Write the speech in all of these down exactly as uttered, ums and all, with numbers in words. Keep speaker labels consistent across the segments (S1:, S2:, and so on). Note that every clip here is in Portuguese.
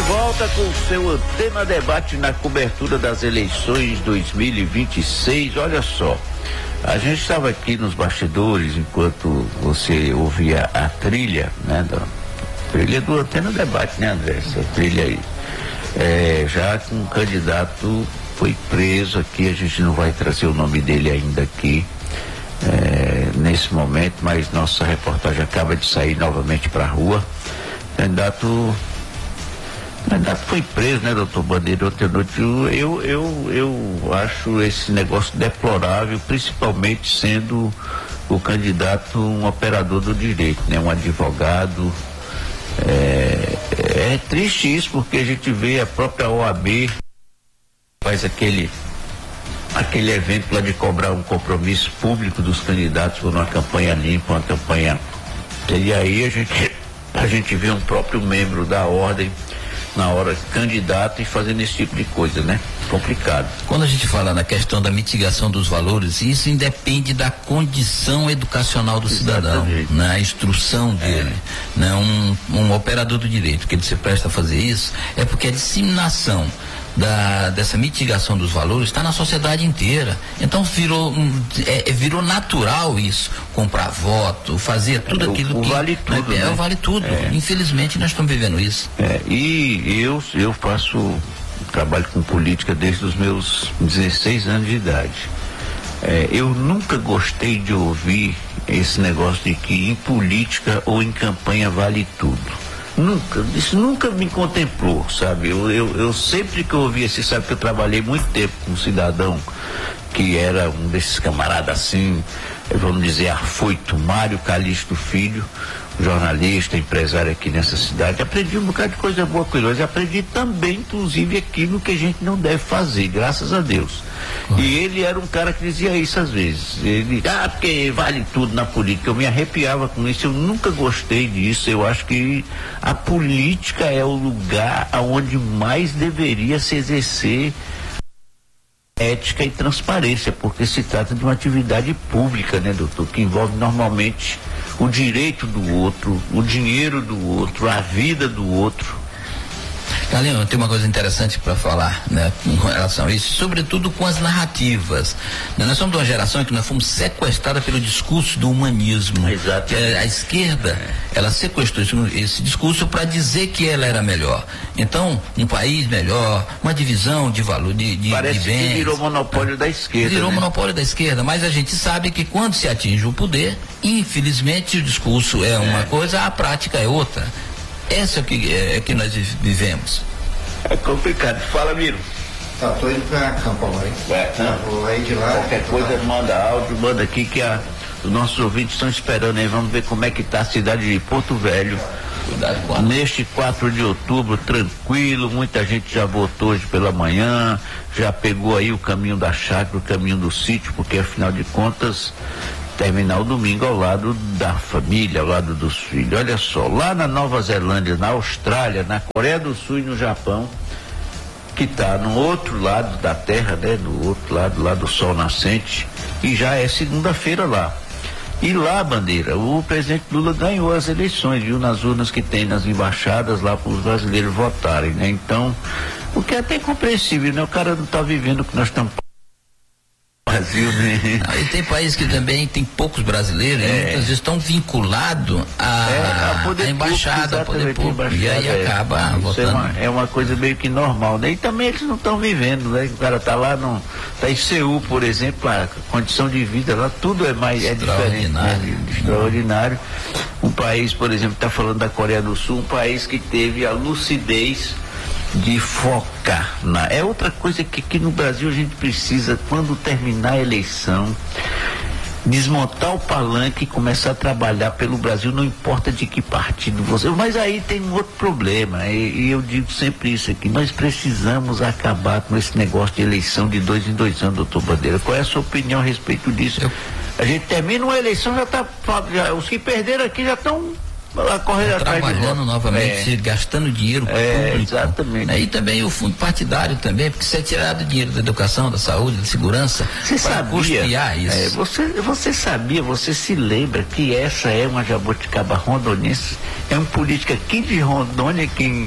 S1: volta com o seu Antena Debate na cobertura das eleições dois mil e vinte e seis. Olha só, a gente estava aqui nos bastidores enquanto você ouvia a trilha, né? Da trilha do Antena Debate, né, André? Essa trilha aí. É, já que um candidato foi preso aqui, a gente não vai trazer o nome dele ainda aqui é, nesse momento, mas nossa reportagem acaba de sair novamente para a rua. O candidato, o candidato foi preso, né, doutor Bandeira, ontem à noite. Eu, eu, eu, eu acho esse negócio deplorável, principalmente sendo o candidato um operador do direito, né, um advogado. É, é triste isso, porque a gente vê a própria O A B faz aquele aquele evento lá de cobrar um compromisso público dos candidatos por uma campanha limpa, uma campanha. E aí a gente a gente vê um próprio membro da ordem na hora candidato e fazendo esse tipo de coisa, né? Complicado.
S2: Quando a gente fala na questão da mitigação dos valores, isso independe da condição educacional do cidadão, na né? instrução dele, é. né? Um, um operador do direito que ele se presta a fazer isso é porque a disseminação Da, dessa mitigação dos valores está na sociedade inteira. Então virou é, virou natural isso, comprar voto, fazer tudo
S1: é,
S2: aquilo
S1: o,
S2: que
S1: o vale tudo,
S2: é,
S1: né?
S2: o vale tudo. É. Infelizmente nós estamos vivendo isso.
S1: É, e eu eu faço trabalho com política desde os meus dezesseis anos de idade. É, eu nunca gostei de ouvir esse negócio de que em política ou em campanha vale tudo. Nunca, isso nunca me contemplou, sabe? Eu, eu, eu sempre que eu ouvi esse, sabe que eu trabalhei muito tempo com um cidadão que era um desses camaradas assim, vamos dizer, afoito, Mário Calixto Filho, jornalista, empresário aqui nessa cidade. Aprendi um bocado de coisa boa com ele, mas aprendi também, inclusive, aquilo que a gente não deve fazer, graças a Deus. Uhum. E ele era um cara que dizia isso às vezes. Ele, ah, porque vale tudo na política. Eu me arrepiava com isso, eu nunca gostei disso. Eu acho que a política é o lugar onde mais deveria se exercer ética e transparência, porque se trata de uma atividade pública, né, doutor, que envolve normalmente o direito do outro, o dinheiro do outro, a vida do outro.
S2: Carlinhos, tem uma coisa interessante para falar, né, com relação a isso, sobretudo com as narrativas. Nós somos de uma geração em que nós fomos sequestrados pelo discurso do humanismo.
S1: Exato.
S2: A esquerda, é. ela sequestrou esse, esse discurso para dizer que ela era melhor. Então, um país melhor, uma divisão de valor, de, de
S1: Parece
S2: de bens,
S1: que virou monopólio é. da esquerda.
S2: Virou
S1: né?
S2: monopólio da esquerda, mas a gente sabe que quando se atinge o poder, infelizmente o discurso é, é. uma coisa, a prática é outra. Essa é que, é que nós vivemos.
S1: É complicado. Fala, Miro.
S3: Tá, tô indo pra campo agora, hein?
S1: É,
S3: tá, vou aí de lá.
S1: Qualquer coisa,
S3: tá.
S1: manda áudio, manda aqui que a, os nossos ouvintes estão esperando aí. Vamos ver como é que tá a cidade de Porto Velho. Cuidado, neste quatro de outubro, tranquilo, muita gente já votou hoje pela manhã, já pegou aí o caminho da chácara, o caminho do sítio, porque afinal de contas terminar o domingo ao lado da família, ao lado dos filhos. Olha só, lá na Nova Zelândia, na Austrália, na Coreia do Sul e no Japão, que está no outro lado da terra, né, no outro lado, lá do sol nascente, e já é segunda-feira lá. E lá, Bandeira, o presidente Lula ganhou as eleições, viu, nas urnas que tem nas embaixadas lá para os brasileiros votarem, né? Então, o que é até compreensível, né? O cara não está vivendo o que nós estamos Brasil, né?
S2: Ah, e tem países que também tem poucos brasileiros, é. e muitas vezes estão vinculados à é, a embaixada, ao poder público, e aí é. acaba Isso votando.
S1: É uma, é uma coisa meio que normal, né? E também eles não estão vivendo, né? O cara tá lá, no, tá em Seul, por exemplo, a condição de vida lá, tudo é mais, é diferente, né? Extraordinário. Um país, por exemplo, está falando da Coreia do Sul, um país que teve a lucidez de focar na... É outra coisa que aqui no Brasil a gente precisa, quando terminar a eleição, desmontar o palanque e começar a trabalhar pelo Brasil, não importa de que partido você... Mas aí tem um outro problema, e, e eu digo sempre isso aqui, nós precisamos acabar com esse negócio de eleição de dois em dois anos, doutor Bandeira. Qual é a sua opinião a respeito disso? Eu... A gente termina uma eleição, já está... Os que perderam aqui já estão...
S2: trabalhando novamente, é. gastando dinheiro
S1: é,
S2: público.
S1: Exatamente.
S2: E também o fundo partidário também, porque se é tirado dinheiro da educação, da saúde, da segurança, para custear isso.
S1: É, você, você sabia, você se lembra que essa é uma jabuticaba rondonense, é um político aqui de Rondônia, quem,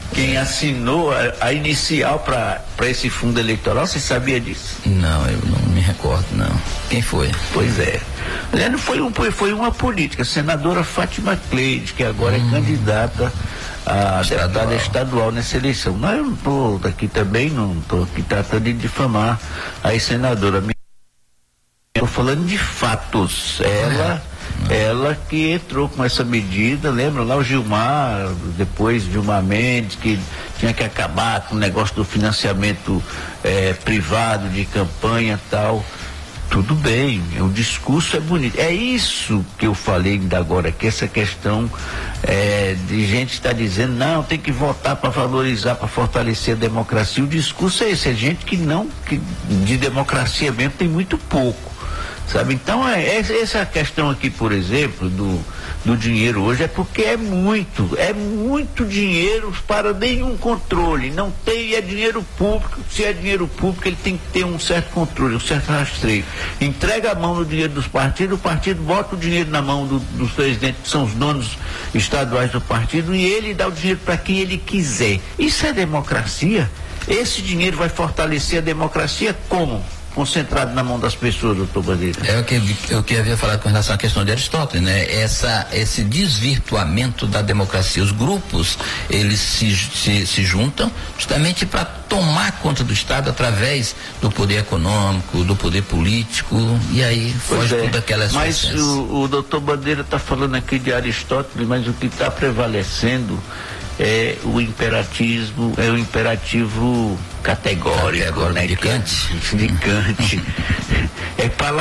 S1: quem assinou a, a inicial para esse fundo eleitoral, você sabia disso?
S2: Não, eu não me recordo, não. Quem foi?
S1: Pois é. Não foi, um, foi uma política, a senadora Fátima Cleide, que agora hum. é candidata a estadual. deputada estadual nessa eleição. Mas eu não estou aqui também, não estou aqui tratando de difamar a senadora. Estou falando de fatos. Ela, é. ela que entrou com essa medida, lembra lá o Gilmar, depois Gilmar Mendes, que tinha que acabar com o negócio do financiamento é, privado de campanha e tal. Tudo bem, o discurso é bonito. É isso que eu falei ainda agora, que essa questão é, de gente está dizendo, não, tem que votar para valorizar, para fortalecer a democracia. O discurso é esse, é gente que não, que de democracia mesmo tem muito pouco. Sabe? Então, é, é, essa questão aqui, por exemplo, do, do dinheiro hoje, é porque é muito, é muito dinheiro para nenhum controle. Não tem, é dinheiro público. Se é dinheiro público, ele tem que ter um certo controle, um certo rastreio. Entrega a mão no dinheiro dos partidos, o partido bota o dinheiro na mão do, dos presidentes, que são os donos estaduais do partido, e ele dá o dinheiro para quem ele quiser. Isso é democracia? Esse dinheiro vai fortalecer a democracia como? Concentrado na mão das pessoas, doutor Bandeira.
S2: É o que eu que havia falado com relação à questão de Aristóteles, né? Essa, esse desvirtuamento da democracia. Os grupos, eles se, se, se juntam justamente para tomar conta do Estado através do poder econômico, do poder político, e aí foge
S1: é,
S2: tudo aquelas
S1: Mas o, o doutor Bandeira está falando aqui de Aristóteles, mas o que está prevalecendo é o imperatismo, é o imperativo categórico,
S2: agora
S1: né?
S2: De Kant.
S1: De Kant. É para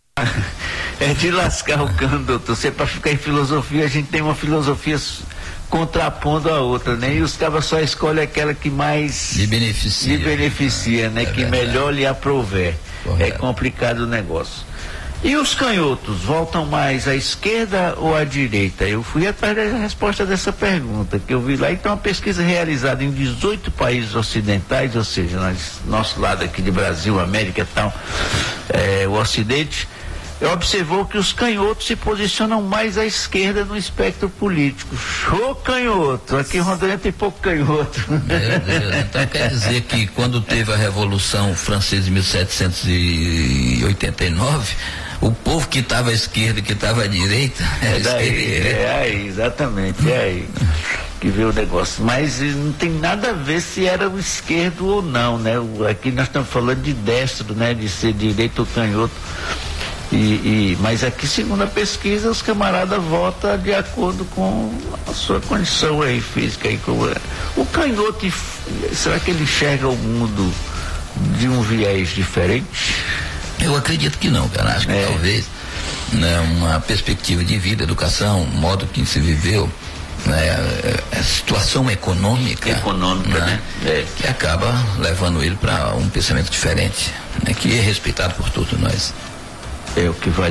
S1: é de lascar o cano, doutor. Se é para ficar em filosofia, a gente tem uma filosofia contrapondo a outra, né? E os cabas só escolhem aquela que mais
S2: lhe beneficia,
S1: lhe beneficia né? É que verdade. Melhor lhe aprouver. Correto. É complicado o negócio. E os canhotos voltam mais à esquerda ou à direita? Eu fui atrás da resposta dessa pergunta que eu vi lá. Então, uma pesquisa realizada em dezoito países ocidentais, ou seja, nós, nosso lado aqui de Brasil, América e tal, é, o Ocidente, observou que os canhotos se posicionam mais à esquerda no espectro político. Show canhoto! Aqui em Rondônia tem pouco canhoto.
S2: Meu Deus, então quer dizer que quando teve a Revolução Francesa em mil setecentos e oitenta e nove, o povo que estava à esquerda e que estava à direita
S1: é daí, é aí, exatamente, é aí que vê o negócio. Mas não tem nada a ver se era o esquerdo ou não, né? Aqui nós estamos falando de destro, né? De ser direito ou canhoto. E, e, mas aqui, segundo a pesquisa, os camaradas votam de acordo com a sua condição aí, física. Aí, como é. O canhoto, será que ele enxerga o mundo de um viés diferente?
S2: Eu acredito que não, cara. Acho que é. talvez, né, uma perspectiva de vida, educação, o modo que se viveu, né, a situação econômica,
S1: econômica né,
S2: né, é. que acaba levando ele para um pensamento diferente, né, que é respeitado por todos nós.
S1: É o que vale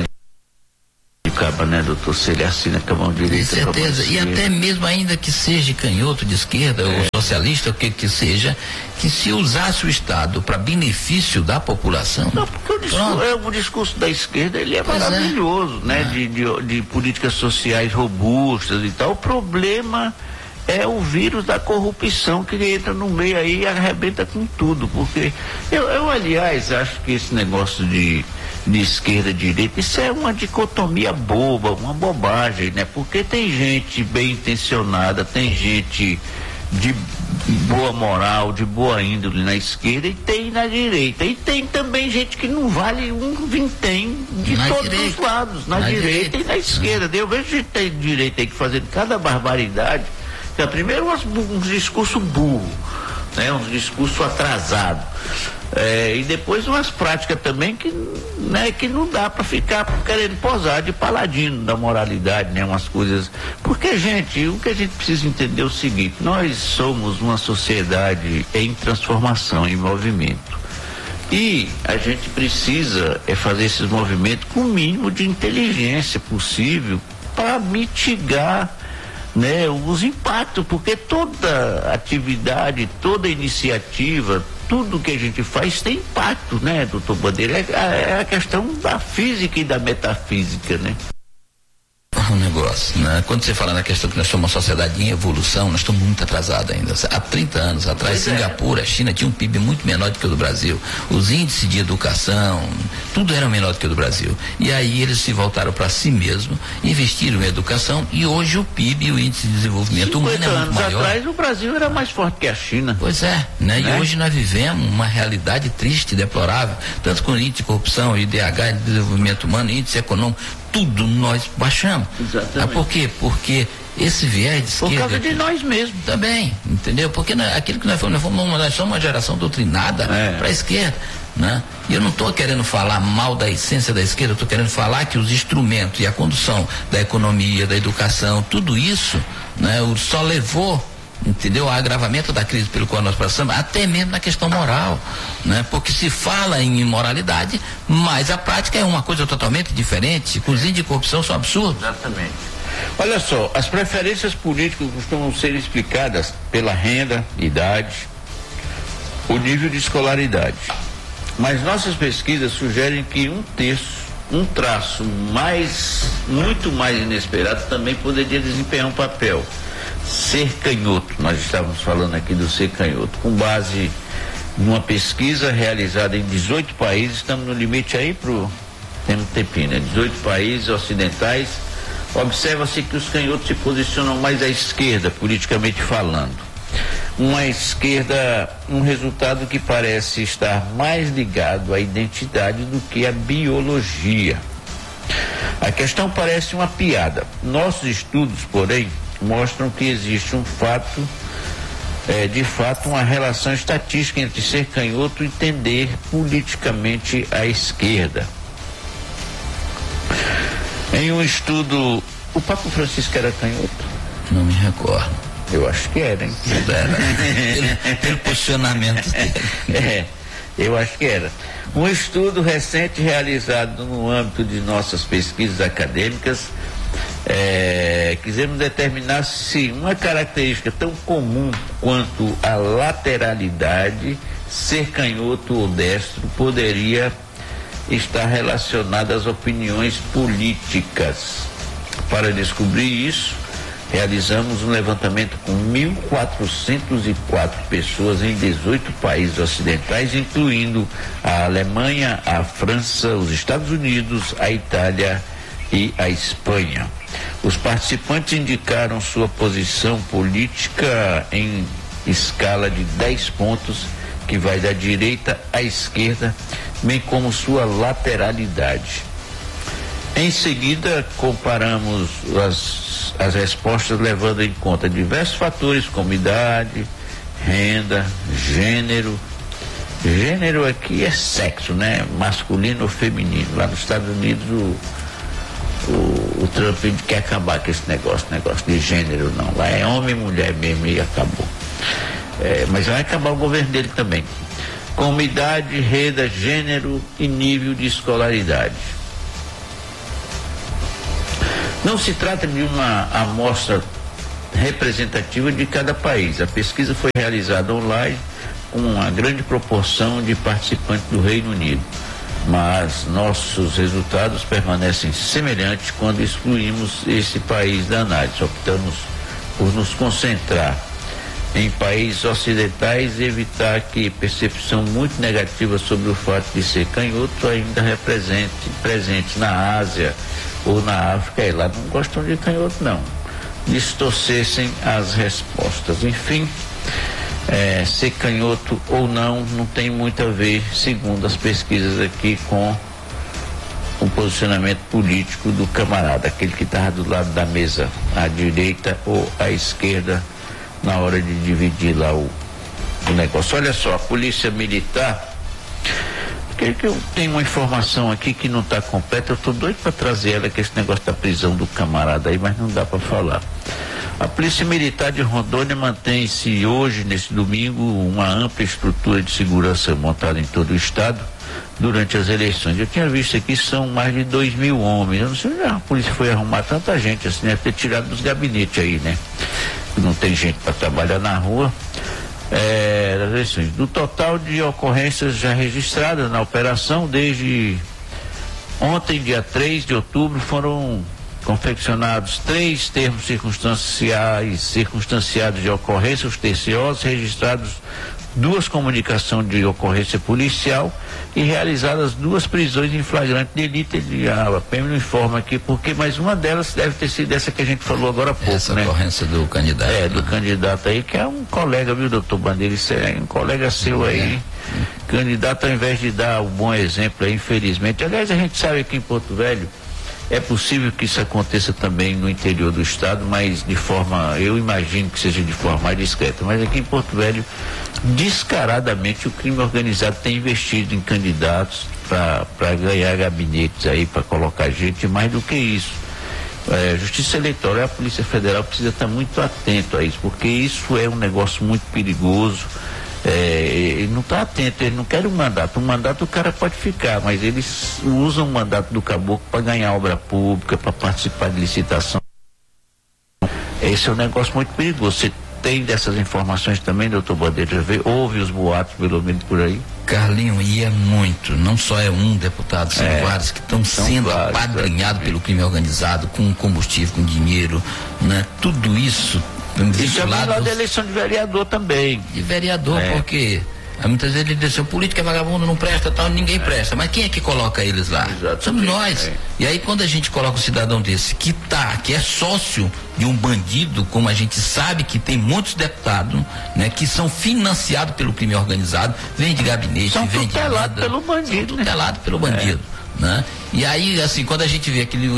S1: o cabo, né, doutor? Se ele assina com a mão direita.
S2: Com certeza, e até mesmo ainda que seja canhoto de esquerda, é. ou socialista, o que que seja, que se usasse o Estado para benefício da população.
S1: Não, porque o discurso, é, o discurso da esquerda, ele é pois maravilhoso, é. né? É. De, de, de políticas sociais robustas e tal. O problema é o vírus da corrupção que entra no meio aí e arrebenta com tudo, porque eu, eu aliás, acho que esse negócio de de esquerda e direita, isso é uma dicotomia boba, uma bobagem, né? Porque tem gente bem intencionada, tem gente de boa moral, de boa índole na esquerda e tem na direita. E tem também gente que não vale um vintém de na todos direita. os lados, na, na direita, direita e na esquerda. Eu vejo gente tem direita aí que fazendo cada barbaridade. Então, primeiro um, um discurso burro, né? Um discurso atrasado. É, e depois umas práticas também que, né, que não dá para ficar querendo posar de paladino da moralidade, né, umas coisas. Porque, gente, o que a gente precisa entender é o seguinte: nós somos uma sociedade em transformação, em movimento. E a gente precisa é, fazer esses movimentos com o mínimo de inteligência possível para mitigar, né, os impactos, porque toda atividade, toda iniciativa, tudo que a gente faz tem impacto, né, doutor Bandeira? É, é a questão da física e da metafísica, né?
S2: falar um negócio, né? Quando você fala na questão que nós somos uma sociedade em evolução, nós estamos muito atrasados ainda. Há trinta anos atrás, pois Singapura, é. a China tinha um P I B muito menor do que o do Brasil. Os índices de educação, tudo era menor do que o do Brasil. E aí eles se voltaram para si mesmos, investiram em educação e hoje o P I B, o índice de desenvolvimento humano é muito maior.
S1: Atrás o Brasil era mais forte que a China.
S2: Pois é, né? né? E hoje nós vivemos uma realidade triste, deplorável, tanto com o índice de corrupção, I D H, de desenvolvimento humano, índice econômico, tudo nós baixamos.
S1: Exatamente.
S2: Ah, por quê? Porque esse viés de esquerda...
S1: Por causa de nós mesmos.
S2: Também, entendeu? Porque nós, aquilo que nós fomos, nós, fomos, nós somos uma geração doutrinada é. para a esquerda, né? E eu não estou querendo falar mal da essência da esquerda, eu estou querendo falar que os instrumentos e a condução da economia, da educação, tudo isso, né, só levou, entendeu, o agravamento da crise pelo qual nós passamos, até mesmo na questão moral, né? Porque se fala em imoralidade, mas a prática é uma coisa totalmente diferente. Os índices de corrupção são absurdos.
S1: Exatamente. Olha só, as preferências políticas costumam ser explicadas pela renda, idade, o nível de escolaridade. Mas nossas pesquisas sugerem que um terço, um traço mais, muito mais inesperado também poderia desempenhar um papel. Ser canhoto, nós estávamos falando aqui do ser canhoto, com base numa pesquisa realizada em dezoito países, estamos no limite aí pro tem um tempinho, né? dezoito países ocidentais, observa-se que os canhotos se posicionam mais à esquerda, politicamente falando. Uma esquerda, um resultado que parece estar mais ligado à identidade do que à biologia. A questão parece uma piada. Nossos estudos, porém, mostram que existe um fato, é, de fato, uma relação estatística entre ser canhoto e tender politicamente à esquerda. Em um estudo, o Papa Francisco era canhoto?
S2: Não me recordo.
S1: Eu acho que era, hein?
S2: Era. pelo, pelo posicionamento dele.
S1: É, eu acho que era. Um estudo recente realizado no âmbito de nossas pesquisas acadêmicas, É, quisemos determinar se uma característica tão comum quanto a lateralidade, ser canhoto ou destro, poderia estar relacionada às opiniões políticas. Para descobrir isso, realizamos um levantamento com mil quatrocentas e quatro pessoas em dezoito países ocidentais, incluindo a Alemanha, a França, os Estados Unidos, a Itália e a Espanha. Os participantes indicaram sua posição política em escala de dez pontos, que vai da direita à esquerda, bem como sua lateralidade. Em seguida, comparamos as, as respostas levando em conta diversos fatores como idade, renda, gênero. Gênero aqui é sexo, né? Masculino ou feminino. Lá nos Estados Unidos o O, o Trump quer acabar com esse negócio, negócio de gênero não. Lá é homem e mulher mesmo e acabou. É, mas vai acabar o governo dele também. Como idade, renda, gênero e nível de escolaridade. Não se trata de uma amostra representativa de cada país. A pesquisa foi realizada online com uma grande proporção de participantes do Reino Unido. Mas nossos resultados permanecem semelhantes quando excluímos esse país da análise. Optamos por nos concentrar em países ocidentais e evitar que percepção muito negativa sobre o fato de ser canhoto ainda represente presente na Ásia ou na África. E lá não gostam de canhoto, não. Distorcessem as respostas. Enfim, É, ser canhoto ou não, não tem muito a ver, segundo as pesquisas aqui, com o posicionamento político do camarada, aquele que estava do lado da mesa, à direita ou à esquerda, na hora de dividir lá o, o negócio. Olha só, a polícia militar, porque que eu tenho uma informação aqui que não está completa, eu estou doido para trazer ela, que esse negócio da prisão do camarada aí, mas não dá para falar. A Polícia Militar de Rondônia mantém-se hoje, nesse domingo, uma ampla estrutura de segurança montada em todo o estado durante as eleições. Eu tinha visto aqui, são mais de dois mil homens. Eu não sei se a polícia foi arrumar tanta gente assim, deve ter tirado dos gabinetes aí, né? Não tem gente para trabalhar na rua. É, das eleições. Do total de ocorrências já registradas na operação, desde ontem, dia três de outubro, foram confeccionados três termos circunstanciais, circunstanciados de ocorrências terciosas, registrados duas comunicações de ocorrência policial e realizadas duas prisões em flagrante delito. Ele, a P M não informa aqui porque, mas uma delas deve ter sido essa que a gente falou agora há pouco,
S2: essa
S1: né?
S2: ocorrência do candidato.
S1: É,
S2: né?
S1: do candidato aí, que é um colega, viu, doutor Bandeira? Isso é um colega seu aí. É. Candidato, ao invés de dar um bom exemplo aí, infelizmente. Aliás, a gente sabe aqui em Porto Velho, é possível que isso aconteça também no interior do estado, mas de forma, eu imagino que seja de forma mais discreta. Mas aqui em Porto Velho, descaradamente, o crime organizado tem investido em candidatos para ganhar gabinetes aí, para colocar gente, mais do que isso. É, a Justiça Eleitoral e a Polícia Federal precisa estar muito atento a isso, porque isso é um negócio muito perigoso. É, ele não está atento, ele não quer um mandato. Um mandato o cara pode ficar, mas eles usam o mandato do caboclo para ganhar obra pública, para participar de licitação. Esse é um negócio muito perigoso. Você tem dessas informações também, doutor Bandeira? Houve os boatos, pelo menos por aí?
S2: Carlinho, e é muito, não só é um deputado, são
S1: é,
S2: vários que estão sendo vários, apadrinhados é. pelo crime organizado, com combustível, com dinheiro, né? Tudo isso.
S1: E também lá da eleição de vereador também.
S2: De vereador, é. porque muitas vezes ele diz, o político é vagabundo, não presta, tal, ninguém é. presta. Mas quem é que coloca eles lá? Exatamente. Somos nós. É. E aí quando a gente coloca um cidadão desse que tá, que é sócio de um bandido, como a gente sabe que tem muitos deputados, né, que são financiados pelo crime organizado, vem de gabinete,
S1: são
S2: vem de
S1: tutelados pelo bandido.
S2: São tutelados né? pelo bandido. É. Né? E aí, assim, quando a gente vê aquele.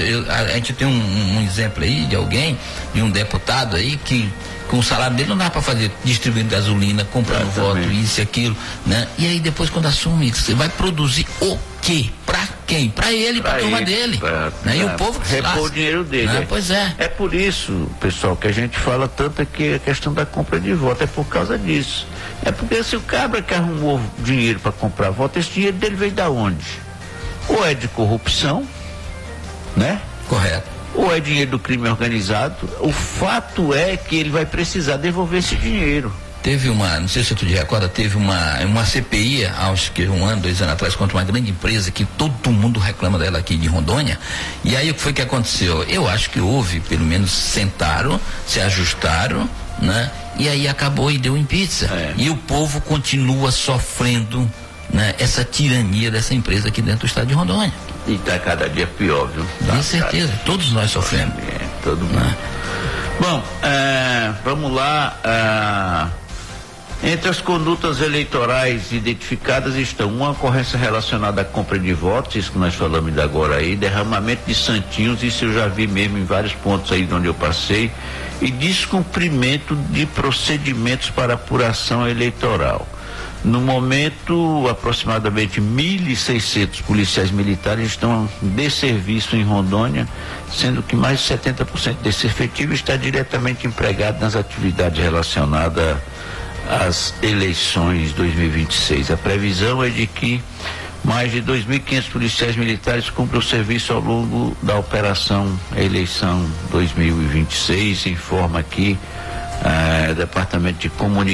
S2: A gente tem um, um exemplo aí de alguém, de um deputado aí, que com o salário dele não dá para fazer, distribuindo gasolina, comprando voto, isso e aquilo, né? E aí depois quando assume, você vai produzir o quê? Pra quem? Pra ele, pra, pra turma dele. Pra, né? E o povo que
S1: repor o dinheiro dele.
S2: Né? Pois é.
S1: É por isso, pessoal, que a gente fala tanto aqui a questão da compra de voto, é por causa disso. É porque se o cabra que arrumou dinheiro para comprar voto, esse dinheiro dele veio da onde? Ou é de corrupção, né?
S2: Correto.
S1: Ou é dinheiro do crime organizado. O fato é que ele vai precisar devolver esse dinheiro.
S2: Teve uma, não sei se tu te recorda, teve uma, uma C P I, acho que um ano, dois anos atrás, contra uma grande empresa que todo mundo reclama dela aqui de Rondônia. E aí o que foi que aconteceu? Eu acho que houve, pelo menos sentaram, se ajustaram, né? E aí acabou e deu em pizza. É. E o povo continua sofrendo, né, essa tirania dessa empresa aqui dentro do estado de Rondônia.
S1: E está cada dia pior, viu?
S2: Com certeza, cada... todos nós sofremos.
S1: É, todo mundo. Né? Bom, é, vamos lá. É, entre as condutas eleitorais identificadas estão uma ocorrência relacionada à compra de votos, isso que nós falamos ainda agora aí, derramamento de santinhos, isso eu já vi mesmo em vários pontos aí de onde eu passei, e descumprimento de procedimentos para apuração eleitoral. No momento, aproximadamente mil e seiscentos policiais militares estão de serviço em Rondônia, sendo que mais de setenta por cento desse efetivo está diretamente empregado nas atividades relacionadas às eleições dois mil e vinte e seis. A previsão é de que mais de dois mil e quinhentos policiais militares cumprem o serviço ao longo da operação eleição dois mil e vinte e seis, informa aqui o Departamento de Comunicação